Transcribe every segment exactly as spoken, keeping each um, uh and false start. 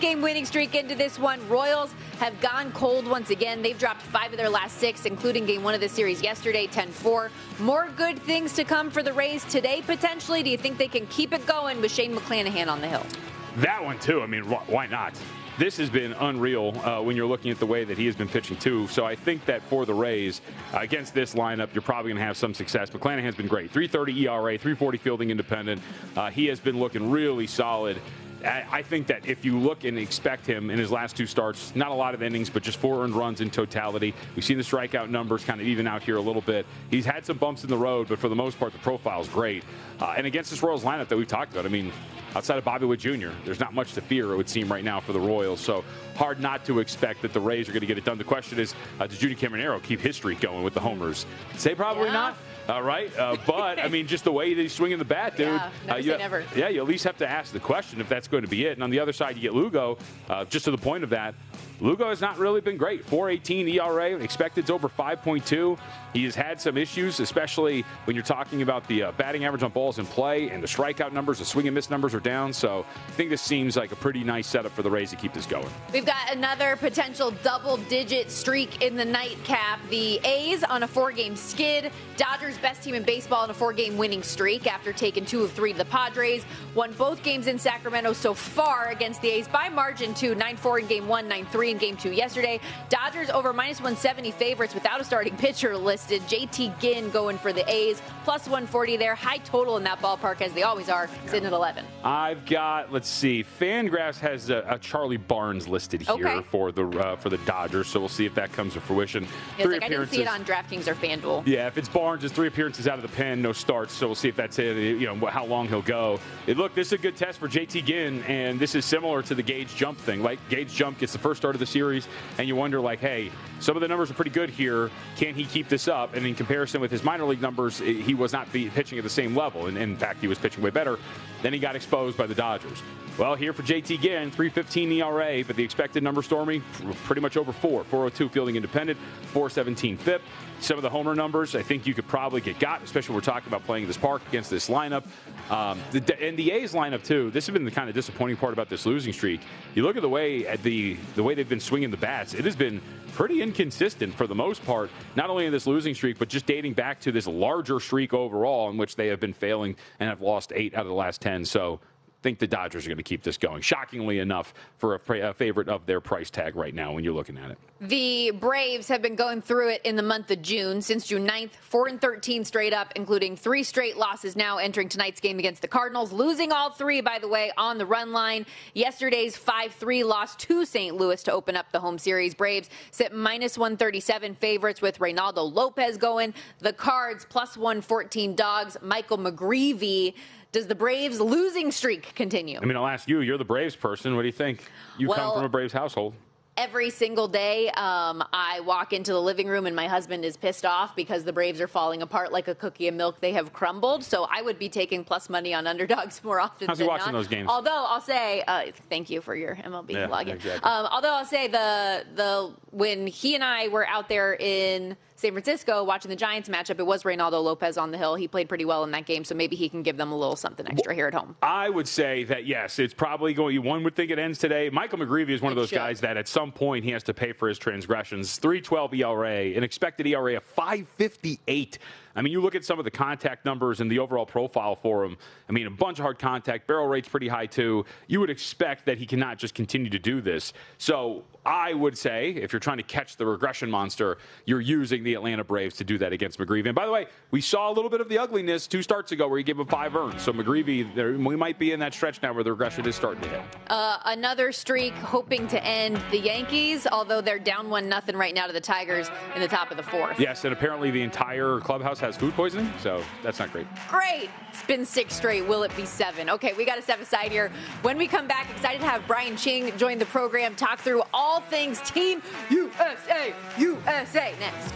six-game winning streak into this one. Royals have gone cold once again. They've dropped five of their last six, including game one of the series yesterday, ten four. More good things to come for the Rays today, potentially. Do you think they can keep it going with Shane McClanahan on the hill? That one, too. I mean, why not? This has been unreal uh, when you're looking at the way that he has been pitching, too. So I think that for the Rays, uh, against this lineup, you're probably going to have some success. McClanahan's been great. three thirty E R A, three forty fielding independent. Uh, he has been looking really solid. I think that if you look and expect him in his last two starts, not a lot of innings, but just four earned runs in totality. We've seen the strikeout numbers kind of even out here a little bit. He's had some bumps in the road, but for the most part, the profile is great. Uh, and against this Royals lineup that we've talked about, I mean, outside of Bobby Witt Junior, there's not much to fear, it would seem, right now for the Royals. So hard not to expect that the Rays are going to get it done. The question is, uh, does Judy Caminero keep his streak going with the homers? Say probably yeah. not. All right, uh, but, I mean, just the way he's swinging the bat, dude. Yeah, never uh, say you, never. Yeah, you at least have to ask the question if that's going to be it. And on the other side, you get Lugo. Uh, just to the point of that, Lugo has not really been great. four eighteen E R A, expected's over five point two. He has had some issues, especially when you're talking about the uh, batting average on balls in play and the strikeout numbers, the swing and miss numbers are down. So I think this seems like a pretty nice setup for the Rays to keep this going. We've got another potential double-digit streak in the nightcap. The A's on a four-game skid. Dodgers, best team in baseball, on a four-game winning streak after taking two of three to the Padres. Won both games in Sacramento so far against the A's by margin, too. nine four in game one, nine three in game two yesterday. Dodgers over minus one seventy favorites without a starting pitcher listed. J T Ginn going for the A's. Plus one forty there. High total in that ballpark, as they always are, sitting at eleven. I've got, let's see, Fangraphs has a, a Charlie Barnes listed here okay. for the uh, for the Dodgers, so we'll see if that comes to fruition. Yeah, three like appearances. I didn't see it on DraftKings or FanDuel. Yeah, if it's Barnes, it's three appearances out of the pen, no starts, so we'll see if that's it, you know, how long he'll go. It, look, this is a good test for J T Ginn, and this is similar to the Gage Jump thing. Like, Gage Jump gets the first start of the series, and you wonder, like, hey, some of the numbers are pretty good here. Can he keep this up? And in comparison with his minor league numbers, he was not pitching at the same level. And in fact, he was pitching way better. Then he got exposed by the Dodgers. Well, here for J T Ginn, three fifteen E R A, but the expected number, Stormy, pretty much over four. four oh two fielding independent, four seventeen F I P. Some of the homer numbers I think you could probably get got, especially when we're talking about playing this park against this lineup. Um, the, and the A's lineup, too, this has been the kind of disappointing part about this losing streak. You look at the way at the, the way they've been swinging the bats, it has been pretty inconsistent for the most part, not only in this losing streak, but just dating back to this larger streak overall in which they have been failing and have lost eight out of the last ten. So I think the Dodgers are going to keep this going, shockingly enough, for a, a favorite of their price tag right now when you're looking at it. The Braves have been going through it in the month of June. Since June ninth, four and thirteen straight up, including three straight losses now entering tonight's game against the Cardinals. Losing all three, by the way, on the run line. Yesterday's five three loss to Saint Louis to open up the home series. Braves sit minus one thirty-seven favorites with Reynaldo Lopez going. The Cards plus one fourteen dogs. Michael McGreevy. Does the Braves losing streak continue? I mean, I'll ask you. You're the Braves person. What do you think? You well, come from a Braves household. Every single day, um, I walk into the living room and my husband is pissed off because the Braves are falling apart like a cookie of milk. They have crumbled. So I would be taking plus money on underdogs more often How's than he watching not. those games? Although I'll say, uh, thank you for your M L B yeah, login. Exactly. Um, although I'll say the the when he and I were out there in San Francisco watching the Giants matchup, it was Reynaldo Lopez on the hill. He played pretty well in that game, so maybe he can give them a little something extra here at home. I would say that, yes, it's probably going, one would think it ends today. Michael McGreevy is one of those should. guys that at some point he has to pay for his transgressions. three twelve E R A, an expected E R A of five fifty-eight. I mean, you look at some of the contact numbers and the overall profile for him. I mean, a bunch of hard contact. Barrel rate's pretty high, too. You would expect that he cannot just continue to do this. So I would say, if you're trying to catch the regression monster, you're using the Atlanta Braves to do that against McGreevy. And by the way, we saw a little bit of the ugliness two starts ago where he gave him five earned. So McGreevy, there, we might be in that stretch now where the regression is starting to hit. Uh, another streak hoping to end the Yankees, although they're down one nothing right now to the Tigers in the top of the fourth. Yes, and apparently the entire clubhouse has food poisoning, so that's not great. Great. It's been six straight. Will it be seven? Okay, we got to step aside here. When we come back, excited to have Brian Ching join the program, talk through all things Team U S A. U S A next.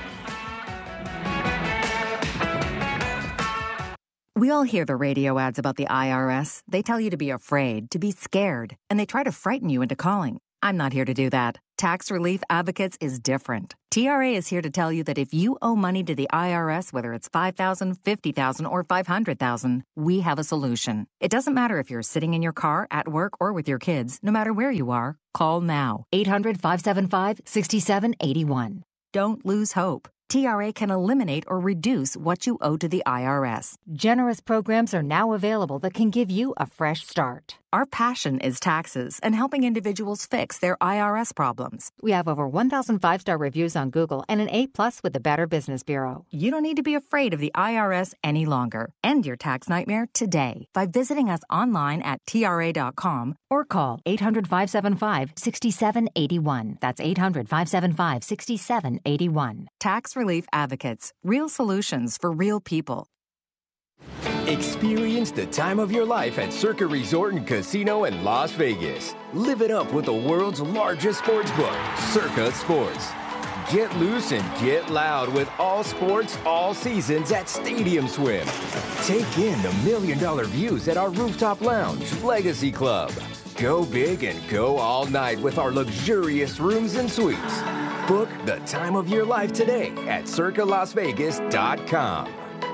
We all hear the radio ads about the I R S. They tell you to be afraid, to be scared, and they try to frighten you into calling. I'm not here to do that. Tax Relief Advocates is different. T R A is here to tell you that if you owe money to the I R S, whether it's five thousand dollars, fifty thousand dollars, or five hundred thousand dollars, we have a solution. It doesn't matter if you're sitting in your car, at work, or with your kids. No matter where you are, call now. eight hundred, five seven five, six seven eight one. Don't lose hope. T R A can eliminate or reduce what you owe to the I R S. Generous programs are now available that can give you a fresh start. Our passion is taxes and helping individuals fix their I R S problems. We have over one thousand five-star reviews on Google and an A plus with the Better Business Bureau. You don't need to be afraid of the I R S any longer. End your tax nightmare today by visiting us online at T R A dot com or call eight hundred, five seven five, six seven eight one. That's eight hundred, five seven five, six seven eight one. Tax Relief Advocates. Real solutions for real people. Experience the time of your life at Circa Resort and Casino in Las Vegas. Live it up with the world's largest sports book, Circa Sports. Get loose and get loud with all sports, all seasons at Stadium Swim. Take in the million-dollar views at our rooftop lounge, Legacy Club. Go big and go all night with our luxurious rooms and suites. Book the time of your life today at circa las vegas dot com.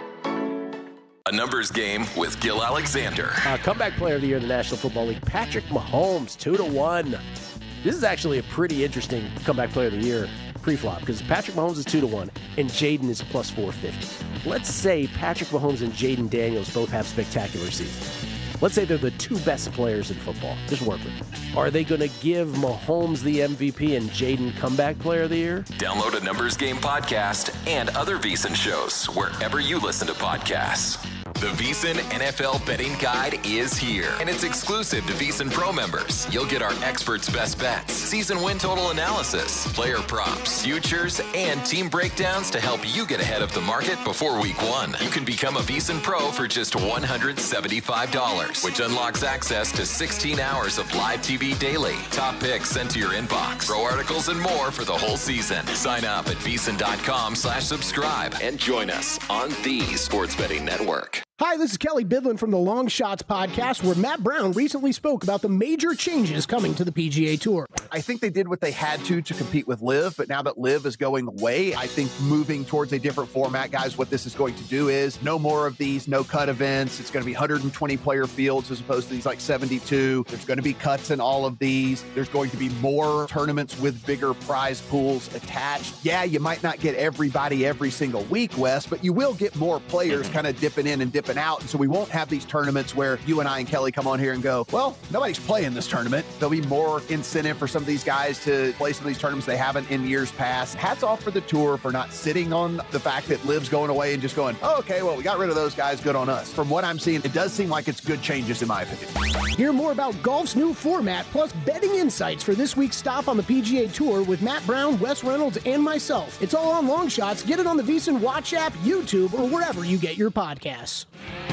A numbers game with Gil Alexander. Uh, comeback player of the year in the National Football League, Patrick Mahomes, two to one. This is actually a pretty interesting comeback player of the year pre-flop because Patrick Mahomes is two to one and Jaden is plus four fifty. Let's say Patrick Mahomes and Jaden Daniels both have spectacular seasons. Let's say they're the two best players in football. Just work with them. Are they going to give Mahomes the M V P and Jaden comeback player of the year? Download a Numbers Game podcast and other VSiN shows wherever you listen to podcasts. The VSiN N F L Betting Guide is here, and it's exclusive to VSiN Pro members. You'll get our experts' best bets, season win total analysis, player props, futures, and team breakdowns to help you get ahead of the market before week one. You can become a VSiN Pro for just one hundred seventy-five dollars, which unlocks access to sixteen hours of live T V daily, top picks sent to your inbox, pro articles, and more for the whole season. Sign up at VSiN.com slash subscribe and join us on the Sports Betting Network. Hi, this is Kelly Bidlin from the Long Shots podcast, where Matt Brown recently spoke about the major changes coming to the P G A Tour. I think they did what they had to to compete with LIV, but now that LIV is going away, I think moving towards a different format, guys, what this is going to do is no more of these no-cut events. It's going to be one hundred twenty player fields as opposed to these like seventy-two. There's going to be cuts in all of these. There's going to be more tournaments with bigger prize pools attached. Yeah, you might not get everybody every single week, Wes, but you will get more players kind of dipping in and dipping out. And so we won't have these tournaments where you and I and Kelly come on here and go, well, nobody's playing this tournament. There'll be more incentive for some of these guys to play some of these tournaments they haven't in years past. Hats off for the tour for not sitting on the fact that LIV's going away and just going, oh, okay, well, we got rid of those guys. Good on us. From what I'm seeing, it does seem like it's good changes in my opinion. Hear more about golf's new format plus betting insights for this week's stop on the P G A Tour with Matt Brown, Wes Reynolds, and myself. It's all on Long Shots. Get it on the VSiN Watch app, YouTube, or wherever you get your podcasts.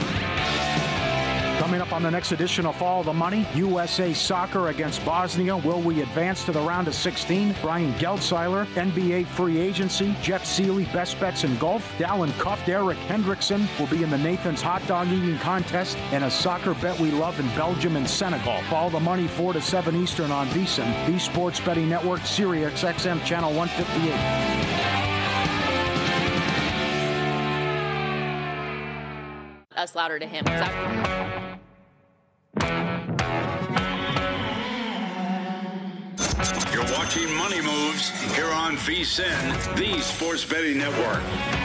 Coming up on the next edition of Follow the Money, U S A Soccer against Bosnia. Will we advance to the round of sixteen? Brian Geldseiler, N B A free agency. Jeff Seeley, best bets in golf. Dallin Cuff, Eric Hendrickson will be in the Nathan's hot dog eating contest. And a soccer bet we love in Belgium and Senegal. Follow the Money four to seven Eastern on VSiN, the Sports Betting Network, Sirius X M Channel one fifty-eight. Us louder to him. What's up? You're watching Money Moves here on VSiN, the Sports Betting Network.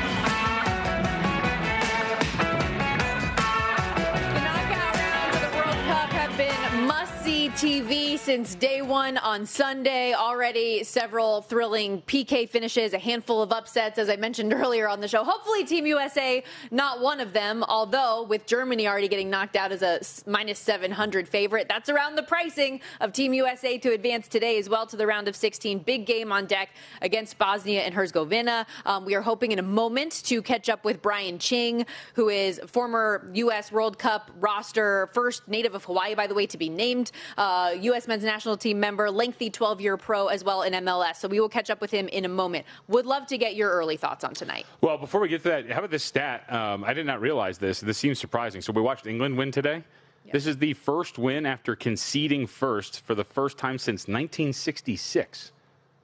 The knockout rounds of the World Cup have been must-see T V since day one on Sunday. Already several thrilling P K finishes, a handful of upsets, as I mentioned earlier on the show. Hopefully Team U S A, not one of them, although with Germany already getting knocked out as a minus seven hundred favorite, that's around the pricing of Team U S A to advance today as well to the round of sixteen. Big game on deck against Bosnia and Herzegovina. Um, we are hoping in a moment to catch up with Brian Ching, who is former U S World Cup roster, first native of Hawaii, by the way, to be named uh, U S men's national team member, lengthy twelve-year pro as well in M L S. So we will catch up with him in a moment. Would love to get your early thoughts on tonight. Well, before we get to that, how about this stat? Um, I did not realize this. This seems surprising. So we watched England win today. Yes. This is the first win after conceding first for the first time since nineteen sixty-six.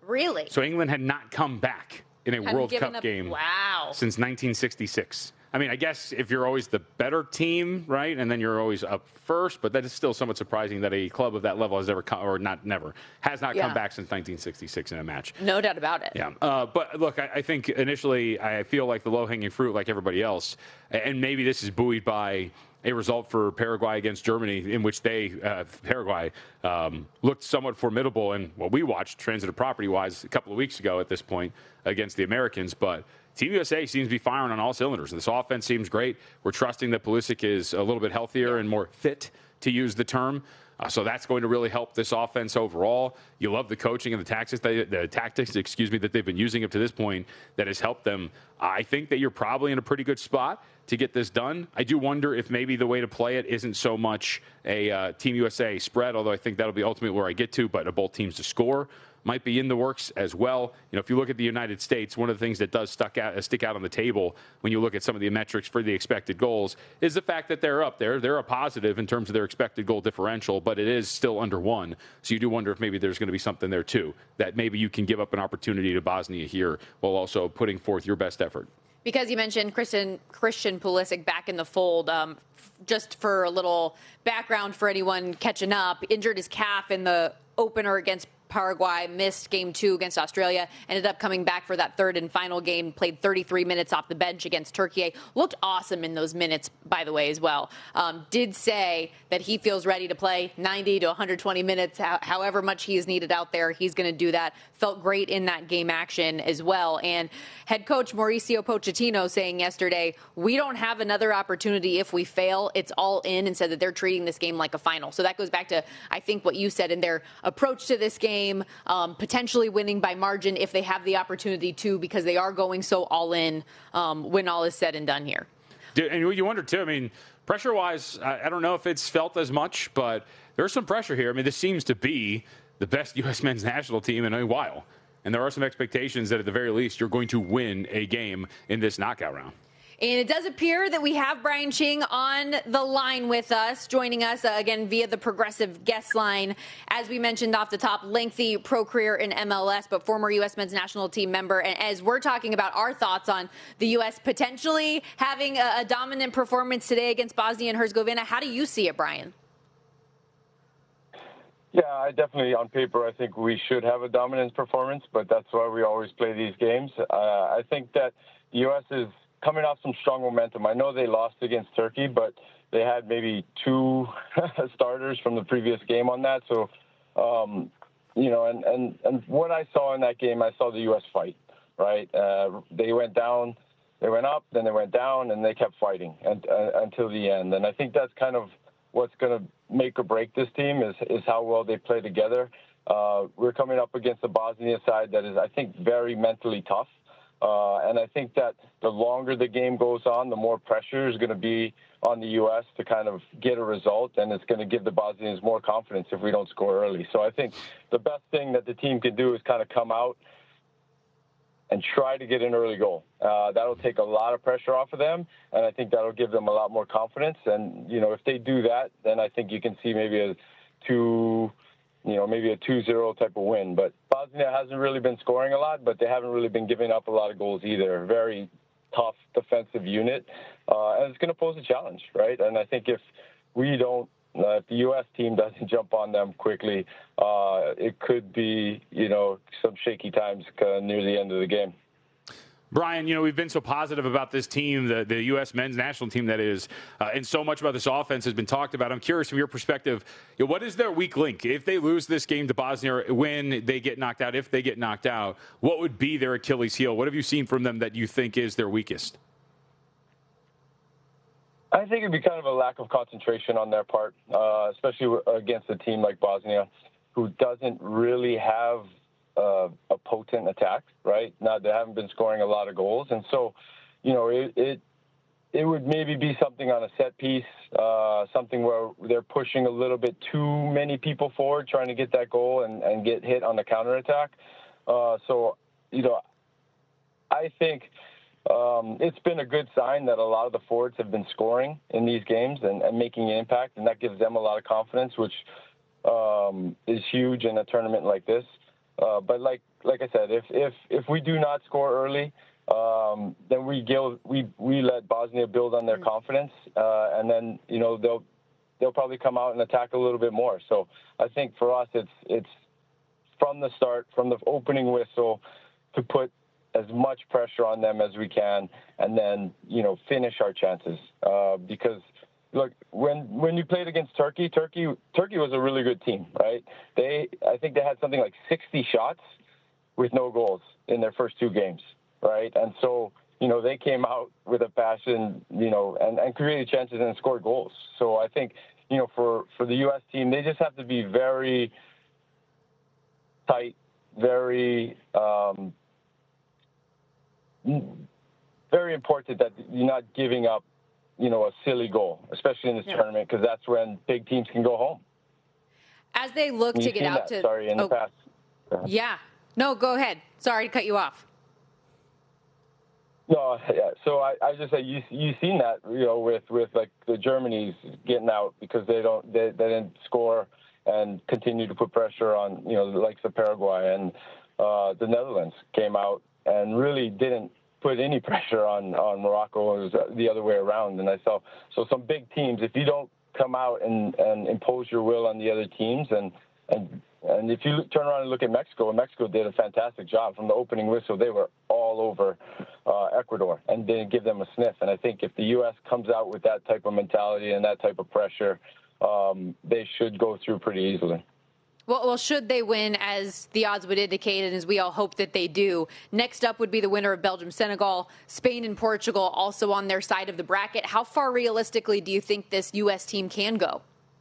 Really? So England had not come back in a Hadn't World given Cup up- game wow. since nineteen sixty-six. I mean, I guess if you're always the better team, right, and then you're always up first, but that is still somewhat surprising that a club of that level has ever come, or not never, has not Yeah. come back since nineteen sixty-six in a match. No doubt about it. Yeah. Uh, but look, I, I think initially I feel like the low-hanging fruit, like everybody else, and maybe this is buoyed by a result for Paraguay against Germany, in which they, uh, Paraguay, um, looked somewhat formidable in what we watched, transitive property-wise, a couple of weeks ago at this point against the Americans. But Team U S A seems to be firing on all cylinders. This offense seems great. We're trusting that Pulisic is a little bit healthier and more fit, to use the term. Uh, so that's going to really help this offense overall. You love the coaching and the tactics, they, the tactics, excuse me, that they've been using up to this point that has helped them. I think that you're probably in a pretty good spot to get this done. I do wonder if maybe the way to play it isn't so much a uh, Team U S A spread, although I think that'll be ultimately where I get to, but a both teams to score might be in the works as well. You know, if you look at the United States, one of the things that does stuck out, uh, stick out on the table when you look at some of the metrics for the expected goals is the fact that they're up there. They're a positive in terms of their expected goal differential, but it is still under one. So you do wonder if maybe there's going to be something there too, that maybe you can give up an opportunity to Bosnia here while also putting forth your best effort. Because you mentioned Christian Christian Pulisic back in the fold, um, f- just for a little background for anyone catching up, injured his calf in the opener against Paraguay, missed game two against Australia, ended up coming back for that third and final game, played thirty-three minutes off the bench against Turkey. Looked awesome in those minutes, by the way, as well. Um, did say that he feels ready to play ninety to one hundred twenty minutes, ho- however much he is needed out there, he's going to do that. Felt great in that game action as well. And head coach Mauricio Pochettino saying yesterday, we don't have another opportunity if we fail. It's all in, and said that they're treating this game like a final. So that goes back to, I think, what you said in their approach to this game. Um, potentially winning by margin if they have the opportunity to, because they are going so all in um, when all is said and done here. And you wonder, too, I mean, pressure-wise, I don't know if it's felt as much, but there's some pressure here. I mean, this seems to be the best U S men's national team in a while. And there are some expectations that, at the very least, you're going to win a game in this knockout round. And it does appear that we have Brian Ching on the line with us, joining us uh, again via the Progressive guest line. As we mentioned off the top, lengthy pro career in M L S, but former U S men's national team member. And as we're talking about our thoughts on the U S potentially having a, a dominant performance today against Bosnia and Herzegovina, how do you see it, Brian? Yeah, I definitely, on paper, I think we should have a dominant performance, but that's why we always play these games. Uh, I think that the U S is coming off some strong momentum. I know they lost against Turkey, but they had maybe two starters from the previous game on that. So, um, you know, and, and, and what I saw in that game, I saw the U S fight, right? Uh, they went down, they went up, then they went down, and they kept fighting and, uh, until the end. And I think that's kind of what's going to make or break this team is, is how well they play together. Uh, we're coming up against the Bosnia side that is, I think, very mentally tough. Uh, and I think that the longer the game goes on, the more pressure is going to be on the U S to kind of get a result, and it's going to give the Bosnians more confidence if we don't score early. So I think the best thing that the team can do is kind of come out and try to get an early goal. Uh, that'll take a lot of pressure off of them, and I think that'll give them a lot more confidence. And, you know, if they do that, then I think you can see maybe a two – you know, maybe a two zero type of win. But Bosnia hasn't really been scoring a lot, but they haven't really been giving up a lot of goals either. A very tough defensive unit, uh, and it's going to pose a challenge, right? And I think if we don't, uh, if the U S team doesn't jump on them quickly, uh, it could be, you know, some shaky times uh, near the end of the game. Brian, you know, we've been so positive about this team, the, the U S men's national team that is, uh, and so much about this offense has been talked about. I'm curious from your perspective, you know, what is their weak link? If they lose this game to Bosnia, when they get knocked out, if they get knocked out, what would be their Achilles heel? What have you seen from them that you think is their weakest? I think it'd be kind of a lack of concentration on their part, uh, especially against a team like Bosnia, who doesn't really have Uh, a potent attack, right? Now they haven't been scoring a lot of goals, and so, you know, it it, it would maybe be something on a set piece, uh, something where they're pushing a little bit too many people forward, trying to get that goal and, and get hit on the counterattack. Uh, so, you know, I think um, it's been a good sign that a lot of the forwards have been scoring in these games and, and making an impact, and that gives them a lot of confidence, which um, is huge in a tournament like this. Uh, but like like I said, if if if we do not score early, um, then we give, we we let Bosnia build on their mm-hmm. confidence, uh, and then you know they'll they'll probably come out and attack a little bit more. So I think for us, it's it's from the start, from the opening whistle, to put as much pressure on them as we can, and then you know finish our chances. Uh, because look, when when you played against Turkey, Turkey Turkey was a really good team, right? They I think they had something like sixty shots with no goals in their first two games, right? And so you know they came out with a passion, you know, and, and created chances and scored goals. So I think you know for for the U S team, they just have to be very tight, very um, very important that you're not giving up, you know, a silly goal, especially in this yeah. tournament, because that's when big teams can go home. As they look to get out that, to, sorry, in oh, the past. Yeah, no, go ahead. Sorry to cut you off. No, yeah. So I, I just say you you've seen that, you know, with, with like the Germany's getting out because they don't they, they didn't score and continue to put pressure on, you know, the likes of Paraguay, and uh, the Netherlands came out and really didn't put any pressure on, on Morocco. It was the other way around. And I saw, so some big teams, if you don't come out and, and impose your will on the other teams, and, and, and if you look, turn around and look at Mexico, and Mexico did a fantastic job from the opening whistle. They were all over uh, Ecuador and didn't give them a sniff. And I think if the U S comes out with that type of mentality and that type of pressure, um, they should go through pretty easily. Well, well, should they win, as the odds would indicate, and as we all hope that they do, next up would be the winner of Belgium-Senegal, Spain and Portugal also on their side of the bracket. How far realistically do you think this U S team can go?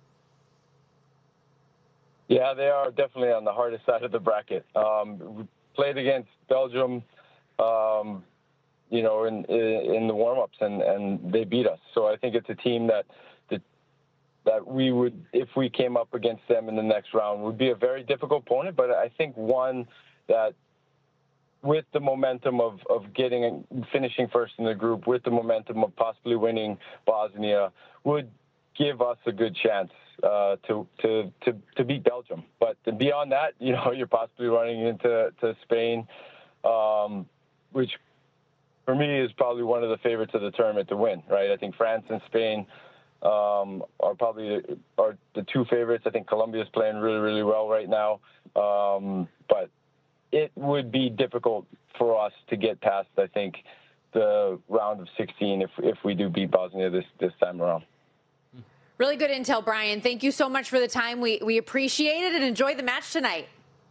Yeah, they are definitely on the hardest side of the bracket. Um, we played against Belgium, um, you know, in in the warm-ups, and, and they beat us. So I think it's a team that that we would, if we came up against them in the next round, would be a very difficult opponent, but I think one that with the momentum of, of getting, finishing first in the group, with the momentum of possibly winning Bosnia, would give us a good chance uh, to, to, to, to beat Belgium. But beyond that, you know, you're possibly running into to Spain, um, which for me is probably one of the favorites of the tournament to win, right? I think France and Spain Um, are probably the, are the two favorites. I think Colombia's playing really, really well right now. Um, but it would be difficult for us to get past, I think, the round of sixteen if if we do beat Bosnia this, this time around. Really good intel, Brian. Thank you so much for the time. We, we appreciate it and enjoy the match tonight.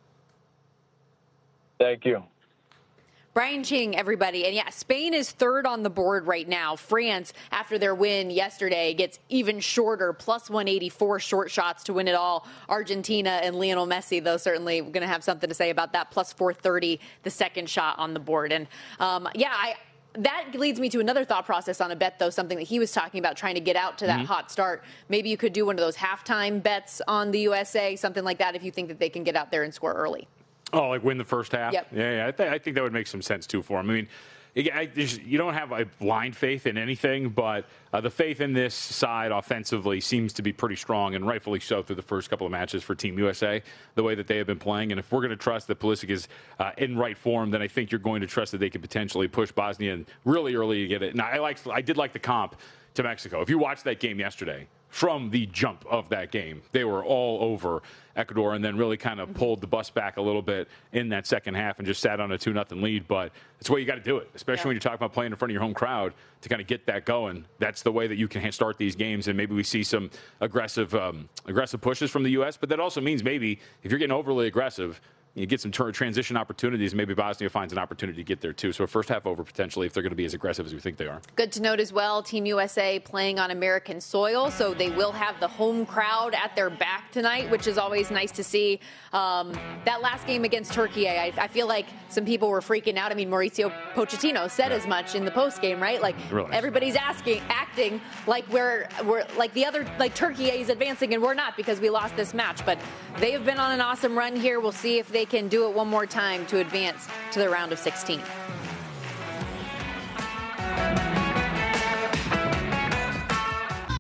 Thank you. Brian Ching, everybody. And yeah, Spain is third on the board right now. France, after their win yesterday, gets even shorter, plus one eighty-four short shots to win it all. Argentina and Lionel Messi, though, certainly going to have something to say about that, plus four thirty, the second shot on the board. And um, yeah, I. That leads me to another thought process on a bet, though, something that he was talking about, trying to get out to that mm-hmm. hot start. Maybe you could do one of those halftime bets on the U S A, something like that, if you think that they can get out there and score early. Oh, like win the first half? Yep. Yeah, yeah. I, th- I think that would make some sense, too, for him. I mean, I, you don't have a blind faith in anything, but uh, the faith in this side offensively seems to be pretty strong, and rightfully so through the first couple of matches for Team U S A, the way that they have been playing. And if we're going to trust that Pulisic is uh, in right form, then I think you're going to trust that they could potentially push Bosnia in really early to get it. And I, liked, I did like the comp to Mexico. If you watched that game yesterday, from the jump of that game, they were all over Ecuador, and then really kind of pulled the bus back a little bit in that second half and just sat on a two nothing lead. But it's the way you got to do it, especially yeah. when you're talking about playing in front of your home crowd to kind of get that going. That's the way that you can start these games, and maybe we see some aggressive um, aggressive pushes from the U S. But that also means maybe if you're getting overly aggressive, you get some transition opportunities. Maybe Bosnia finds an opportunity to get there, too. So a first half over, potentially, if they're going to be as aggressive as we think they are. Good to note as well, Team U S A playing on American soil, so they will have the home crowd at their back tonight, which is always nice to see. Um, that last game against Turkey, I, I feel like some people were freaking out. I mean, Mauricio Pochettino said yeah. as much in the postgame, right? Like, really nice. Everybody's asking, acting like we're, we're like the other, like Turkey is advancing and we're not because we lost this match. But they have been on an awesome run here. We'll see if they can do it one more time to advance to the round of sixteen.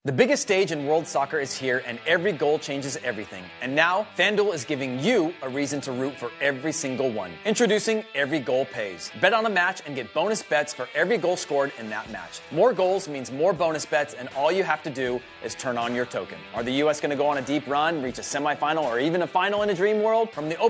The biggest stage in world soccer is here, and every goal changes everything. And now, FanDuel is giving you a reason to root for every single one. Introducing Every Goal Pays. Bet on a match and get bonus bets for every goal scored in that match. More goals means more bonus bets, and all you have to do is turn on your token. Are the U S going to go on a deep run, reach a semifinal, or even a final in a dream world? From the open